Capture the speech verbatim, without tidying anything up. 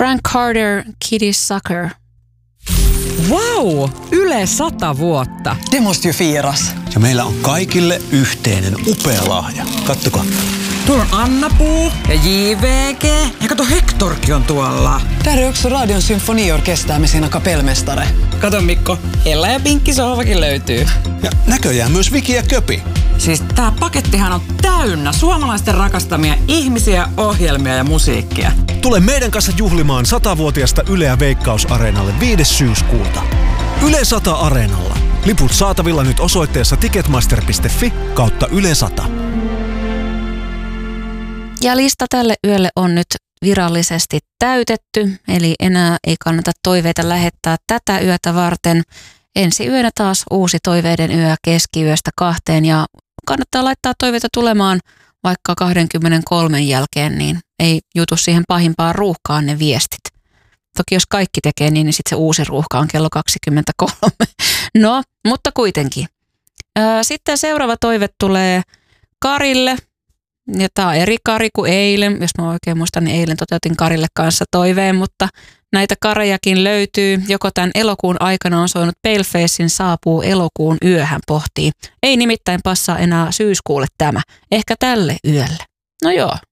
Frank Carter, Kitty Sucker. Wow, Yle sata vuotta. Det måste ju firas. Ja meillä on kaikille yhteinen upea lahja. Kattokaa. Tuolla on Anna-Puu ja J V G. Ja kato, Hektorkin on tuolla. Där är också Radion symfoniorkester med sina kapellmästare. Kato Mikko, Ella ja Pinkki sohvakin löytyy. Ja näköjään myös Viki ja Köpi. Siis tää pakettihan on täynnä suomalaisten rakastamia ihmisiä, ohjelmia ja musiikkia. Tule meidän kanssa juhlimaan satavuotiasta Yleä Veikkaus-areenalle viides syyskuuta. Yle sata Areenalla. Liput saatavilla nyt osoitteessa ticketmaster piste fi kautta Yle sata. Ja lista tälle yölle on nyt virallisesti täytetty, eli enää ei kannata toiveita lähettää tätä yötä varten. Ensi yönä taas uusi toiveiden yö keskiyöstä kahteen ja kannattaa laittaa toiveita tulemaan vaikka kaksikymmentäkolme jälkeen, niin ei jutu siihen pahimpaan ruuhkaan ne viestit. Toki jos kaikki tekee niin, niin sitten se uusi ruuhka on kello kaksikymmentäkolme. No, mutta kuitenkin. Sitten seuraava toive tulee Karille. Ja tämä on eri Kari kuin eilen. Jos mä oikein muistan, niin eilen toteutin Karille kanssa toiveen, mutta näitä Karejakin löytyy. Joko tämän elokuun aikana on soinut Palefacein Saapuu elokuun yö, hän pohtii. Ei nimittäin passaa enää syyskuulle tämä. Ehkä tälle yölle. No joo,